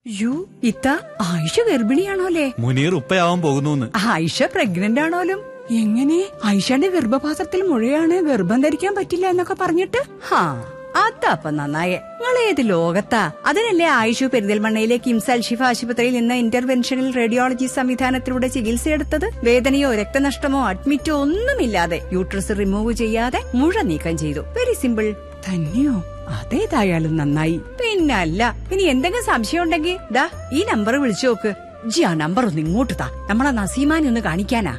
U ഇത്ത ആയിഷ ഗർഭിണിയാണോലേ? മുനീർ ഉപ്പയാവാൻ പോകുന്നു. Ayisha pregnant ആണോലും? എങ്ങനെ? ആയിഷയുടെ ഗർഭപാത്രത്തിൽ മുഴയാണ്, ഗർഭം ധരിക്കാൻ പറ്റില്ല എന്നൊക്കെ പറഞ്ഞിട്ട്? അതപ്പ നന്നായേ. നിങ്ങൾ ഏത് ലോകത്താ? അതിനല്ലേ ആയിഷു പെരിന്തൽമണ്ണയിലെ കിംസ് അൽഷിഫ ആശുപത്രിയിൽ നിന്ന് ഇന്റർവെൻഷണൽ റേഡിയോളജി സംവിധാനത്തിലൂടെ ചികിത്സയെടുത്തത്. വേദനയോ രക്തനഷ്ടമോ അഡ്മിറ്റോ ഒന്നുമില്ലാതെ യൂട്രസ് റിമൂവ് ചെയ്യാതെ മുഴ നീക്കം ചെയ്തു. Very simple. തന്നെയോ? അതേതായാലും നന്നായി. പിന്നല്ല, ഇനി എന്തെങ്കിലും സംശയം ഉണ്ടെങ്കിൽ ദാ ഈ നമ്പർ വിളിച്ചു നോക്ക്. ജി ആ നമ്പർ ഒന്ന് ഇങ്ങോട്ട് താ, നമ്മളെ നസീമാനെ ഒന്ന് കാണിക്കാനാ.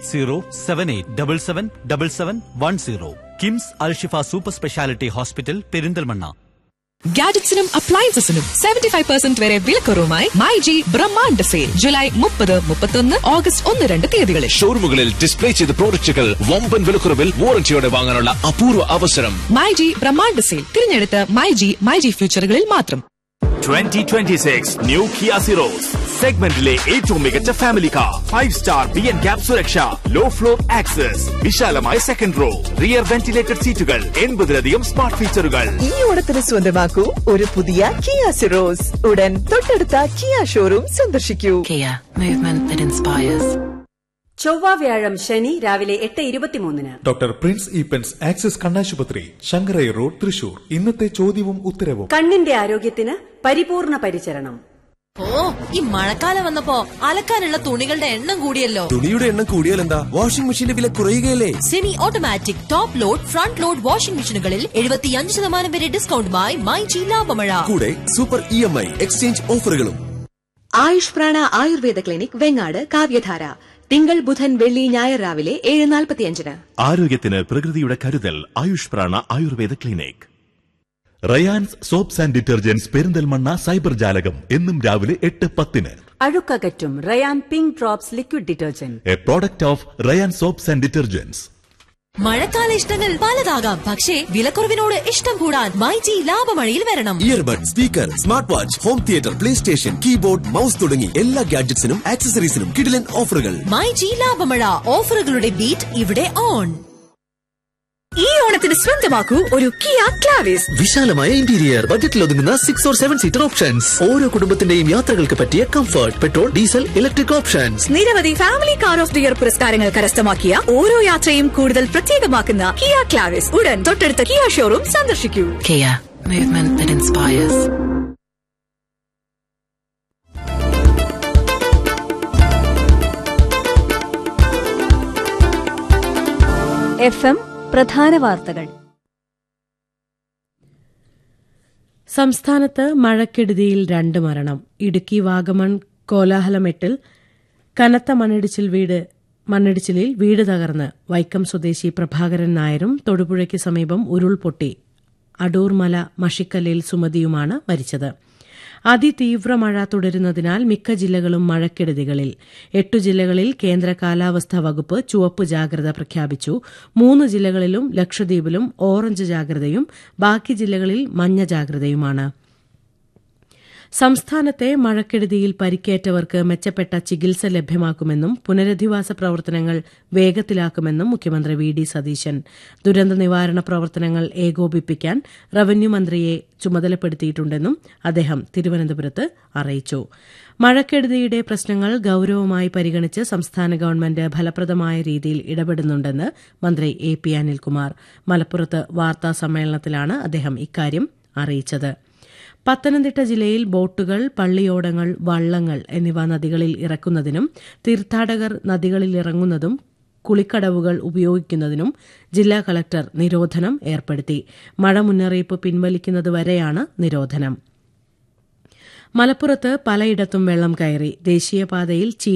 8078777710 KIMS Alshifa super speciality hospital Perinthalmanna. ഗാഡറ്റ്സിനും അപ്ലയൻസസിനും 75% വരെ വിലക്കുറവുമായി മൈജി ബ്രഹ്മാണ്ഡ സെയിൽ ജൂലൈ 30, 31, ഓഗസ്റ്റ് 1-2 തീയതികളിൽ ഷോറൂമുകളിൽ ഡിസ്പ്ലേ ചെയ്ത പ്രോഡക്റ്റുകൾ വമ്പൻ വിലക്കുറവിൽ വാറന്റിയോടെ വാങ്ങാനുള്ള അപൂർവ അവസരം. മൈജി ബ്രഹ്മാണ്ഡ സെയിൽ തിരഞ്ഞെടുത്ത മൈജി ഫ്യൂച്ചറുകളിൽ മാത്രം. 2026 ന്യൂ കിയ സിറോസ് സെഗ്മെന്റിലെ ഏറ്റവും മികച്ച ഫാമിലി കാർ. 5-star BN-CAP സുരക്ഷ, ലോ ഫ്ലോർ ആക്സസ്, വിശാലമായ സെക്കൻഡ് റോ, റിയർ വെന്റിലേറ്റഡ് സീറ്റുകൾ, 80-ലധികം സ്മാർട്ട് ഫീച്ചറുകൾ. ഈ ഓണത്തിന് സ്വന്തമാക്കൂ ഒരു പുതിയ കിയ സിറോസ്. ഉടൻ തൊട്ടടുത്ത കിയ ഷോറൂം സന്ദർശിക്കൂ. Kia, movement that inspires. ചൊവ്വ, വ്യാഴം, ശനി രാവിലെ 8:23. ഡോക്ടർ പ്രിൻസ് ഈപ്പൻസ് ആക്സിസ് കണ്ണാശുപത്രി, ശങ്കരൈ റോഡ്, തൃശൂർ. ഇന്നത്തെ ചോദ്യവും ഉത്തരവും. കണ്ണിന്റെ ആരോഗ്യത്തിന് പരിപൂർണ പരിചരണം. ഈ മഴക്കാലം വന്നപ്പോ അലക്കാനുള്ള തുണികളുടെ എണ്ണം കൂടിയല്ലോ. തുണിയുടെ എണ്ണം കൂടിയാൽ എന്താ? വാഷിംഗ് മെഷീന്റെ വില കുറയുകയല്ലേ? Semi automatic top load, front load washing മെഷീനുകളിൽ 75% വരെ ഡിസ്കൗണ്ടുമായി മൈജി ലാഭമഴ. കൂടെ സൂപ്പർ EMI എക്സ്ചേഞ്ച് ഓഫറുകളും. ആയുഷ് പ്രാണ ആയുർവേദ ക്ലിനിക്, വെങ്ങാട്, കാവ്യധാര. തിങ്കൾ, ബുധൻ, വെള്ളി, ഞായർ രാവിലെ 7:45. ആരോഗ്യത്തിന് പ്രകൃതിയുടെ കരുതൽ. ആയുഷ് പ്രാണ Ayurveda clinic. Rayan's soaps and detergents Perinthalmanna cyber ജാലകം എന്നും രാവിലെ 8:10. അഴുക്കകറ്റും Ryan pink drops liquid detergent, A product of Ryan soaps and detergents. മഴക്കാല ഇഷ്ടങ്ങൾ പലതാകാം, പക്ഷേ വിലക്കുറവിനോട് ഇഷ്ടം കൂടാൻ മൈജി ലാഭമഴയിൽ വരണം. Earbud, speaker, smart watch, home theatre, play station, keyboard, mouse തുടങ്ങി എല്ലാ ഗാഡ്ജറ്റ്സിനും ആക്സസറീസിനും കിടിലൻ ഓഫറുകൾ. മൈജി ലാഭമഴ. ഓഫറുകളുടെ ബീറ്റ് ഇവിടെ ഓൺ. ഈ ഓണത്തിന് സ്വന്തമാക്കൂ ഒരു കിയ ക്ലാവിസ്. വിശാലമായ ഇന്റീരിയർ, ബജറ്റിൽ ഒതുങ്ങുന്ന 6 or 7 സീറ്റർ ഓപ്ഷൻസ്. ഓരോ കുടുംബത്തിന്റെയും യാത്രകൾക്ക് പറ്റിയ comfort, petrol, diesel, electric options. നിരവധി family car of the year പുരസ്കാരങ്ങൾ കരസ്ഥമാക്കിയ ഓരോ യാത്രയും കൂടുതൽ പ്രത്യേകമാക്കുന്ന കിയ ക്ലാവിസ്. ഉടൻ തൊട്ടടുത്ത കിയ ഷോറൂം സന്ദർശിക്കൂ. Kia, movement that inspires. FM പ്രധാന വാർത്തകൾ. സംസ്ഥാനത്ത് മഴക്കെടുതിയിൽ 2 മരണം. ഇടുക്കി വാഗമൺ കോലാഹലമെട്ടിൽ കനത്ത മണ്ണിടിച്ചിലിൽ വീട് തകർന്ന് വൈക്കം സ്വദേശി പ്രഭാകരൻ നായരും തൊടുപുഴയ്ക്ക് സമീപം ഉരുൾപൊട്ടി അടൂർമല മഷിക്കല്ലിൽ സുമതിയുമാണ് മരിച്ചത്. അതിതീവ്ര മഴ തുടരുന്നതിനാൽ മിക്ക ജില്ലകളും മഴക്കെടുതികളിൽ. 8 ജില്ലകളിൽ കേന്ദ്ര കാലാവസ്ഥാ വകുപ്പ് ചുവപ്പ് ജാഗ്രത പ്രഖ്യാപിച്ചു. 3 ജില്ലകളിലും ലക്ഷദ്വീപിലും ഓറഞ്ച് ജാഗ്രതയും ബാക്കി ജില്ലകളിൽ മഞ്ഞ ജാഗ്രതയുമാണ്. സംസ്ഥാനത്തെ മഴക്കെടുതിയിൽ പരിക്കേറ്റവർക്ക് മെച്ചപ്പെട്ട ചികിത്സ ലഭ്യമാക്കുമെന്നും പുനരധിവാസ പ്രവർത്തനങ്ങൾ വേഗത്തിലാക്കുമെന്നും മുഖ്യമന്ത്രി വി.ഡി. സതീശൻ. ദുരന്ത നിവാരണ പ്രവർത്തനങ്ങൾ ഏകോപിപ്പിക്കാൻ റവന്യൂ മന്ത്രിയെ ചുമതലപ്പെടുത്തിയിട്ടുണ്ടെന്നും അദ്ദേഹം തിരുവനന്തപുരത്ത് അറിയിച്ചു. മഴക്കെടുതിയുടെ പ്രശ്നങ്ങൾ ഗൌരവമായി പരിഗണിച്ച് സംസ്ഥാന ഗവൺമെന്റ് ഫലപ്രദമായ രീതിയിൽ ഇടപെടുന്നുണ്ടെന്ന് മന്ത്രി എ പി അനിൽകുമാർ. മലപ്പുറത്ത് വാർത്താ സമ്മേളനത്തിലാണ് അദ്ദേഹം ഇക്കാര്യം അറിയിച്ചത്. പത്തനംതിട്ട ജില്ലയിൽ ബോട്ടുകൾ, പള്ളിയോടങ്ങൾ, വള്ളങ്ങൾ എന്നിവ നദികളിൽ ഇറക്കുന്നതിനും തീർത്ഥാടകർ നദികളിൽ ഇറങ്ങുന്നതും കുളിക്കടവുകൾ ഉപയോഗിക്കുന്നതിനും ജില്ലാ കളക്ടർ നിരോധനം ഏർപ്പെടുത്തി. മഴ മുന്നറിയിപ്പ് പിൻവലിക്കുന്നതുവരെയാണ് നിരോധനം. മലപ്പുറത്ത് പലയിടത്തും വെള്ളം കയറി. ദേശീയപാതയിൽ